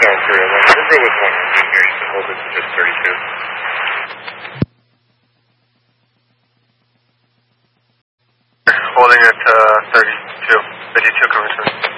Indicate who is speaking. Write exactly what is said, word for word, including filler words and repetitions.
Speaker 1: Can three oh one. This is with one engine here. You can hold it to just thirty-two. Holding it to thirty-two. fifty-two coming soon.